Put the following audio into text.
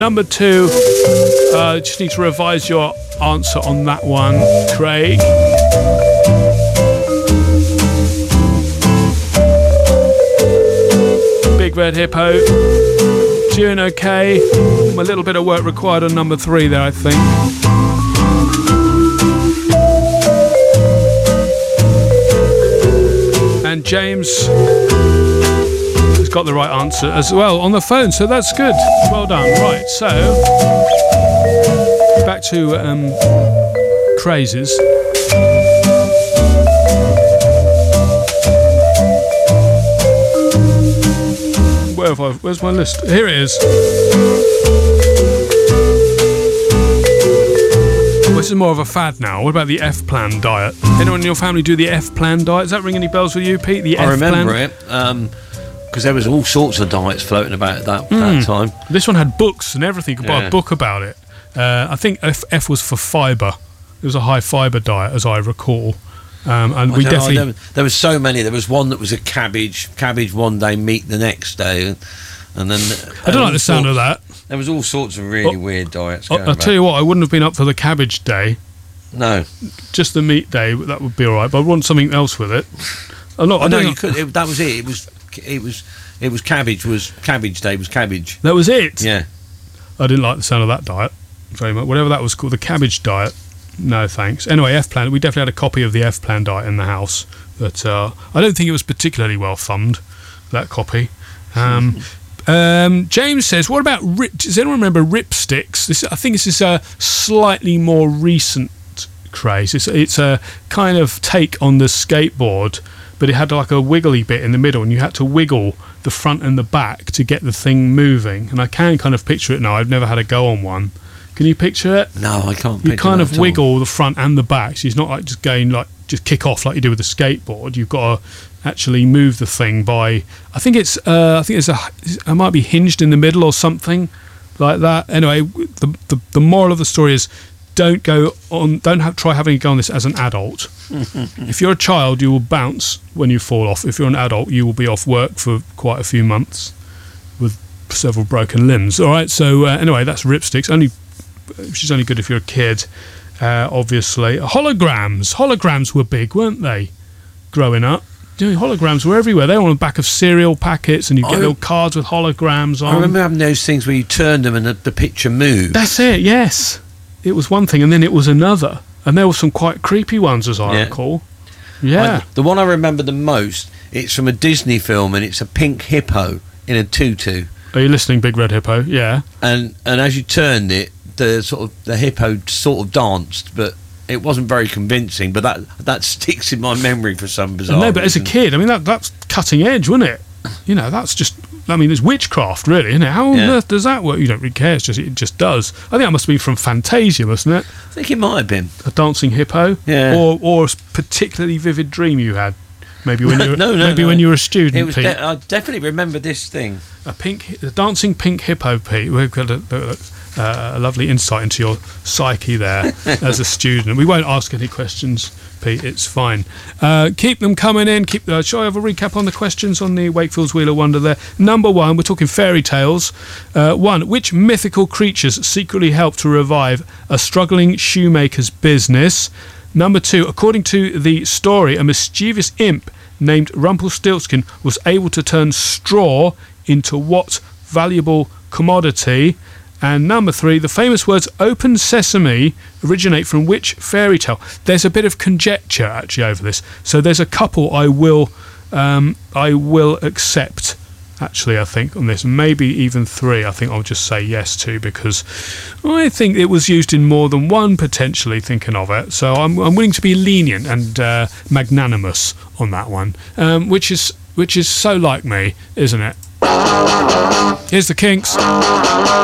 Number 2, just need to revise your answer on that one, Craig. Big Red Hippo. Doing okay. A little bit of work required on number 3 there, I think. And James has got the right answer as well on the phone, so that's good. Well done. Right, so back to crazes. Where's my list? Here it is. This is more of a fad now. What about the F-Plan diet? Anyone in your family do the F-Plan diet? Does that ring any bells with you, Pete? The I F-Plan? remember it, because there was all sorts of diets floating about at that time. This one had books and everything. You could buy a book about it. I think F was for fibre. It was a high fibre diet, as I recall. And we definitely... There was so many. There was one that was a cabbage one day, meat the next day. And then I don't like the sound of that. There was all sorts of really weird diets going I'll tell you what, I wouldn't have been up for the cabbage day. No. Just the meat day, that would be all right. But I want something else with it. You could. That was it. It was cabbage. Cabbage day was cabbage. That was it? Yeah. I didn't like the sound of that diet very much. Whatever that was called, the cabbage diet. No, thanks. Anyway, F-Plan. We definitely had a copy of the F-Plan diet in the house. But I don't think it was particularly well thumbed, that copy. James says, what about does anyone remember Ripsticks? I think this is a slightly more recent craze. It's a kind of take on the skateboard, but it had like a wiggly bit in the middle, and you had to wiggle the front and the back to get the thing moving. And I can kind of picture it now. I've never had a go on one. Can you picture it? No, I can't picture it. You kind of wiggle the front and the back, so it's not like just going like just kick off like you do with a skateboard. You've got to actually move the thing by. I think it might be hinged in the middle or something like that. Anyway, the moral of the story is don't try having a go on this as an adult. If you're a child, you will bounce when you fall off. If you're an adult, you will be off work for quite a few months with several broken limbs. All right, so anyway, that's Ripsticks. Which is only good if you're a kid, obviously. Holograms were big, weren't they, growing up? Holograms were everywhere. They were on the back of cereal packets, and you get little cards with holograms on. I remember having those things where you turned them and the picture moved. That's it, yes. It was one thing, and then it was another. And there were some quite creepy ones, as I recall. Yeah. The one I remember the most, it's from a Disney film, and it's a pink hippo in a tutu. Are you listening, Big Red Hippo? Yeah. And as you turned it, the hippo sort of danced, but it wasn't very convincing. But that sticks in my memory for some bizarre reason. But as a kid, I mean, that's cutting edge, wasn't it? You know, that's just. I mean, it's witchcraft, really, isn't it? How on earth does that work? You don't really care. It just does. I think that must be from Fantasia, mustn't it? I think it might have been a dancing hippo. Yeah. Or a particularly vivid dream you had. Maybe when you were when you were a student, Pete. I definitely remember this thing. A dancing pink hippo, Pete. We've got a lovely insight into your psyche there as a student. We won't ask any questions, Pete. It's fine. Keep them coming in. Shall I have a recap on the questions on the Wakefield's Wheel of Wonder there? Number 1, we're talking fairy tales. 1, which mythical creatures secretly helped to revive a struggling shoemaker's business? Number 2, according to the story, a mischievous imp named Rumpelstiltskin was able to turn straw into what valuable commodity? And number 3, the famous words "open sesame" originate from which fairy tale? There's a bit of conjecture actually over this. So there's a couple I will accept. Actually, I think on this, maybe even 3. I think I'll just say yes to, because I think it was used in more than one, potentially, thinking of it. So I'm willing to be lenient and magnanimous on that one, which is so like me, isn't it? Here's the Kinks.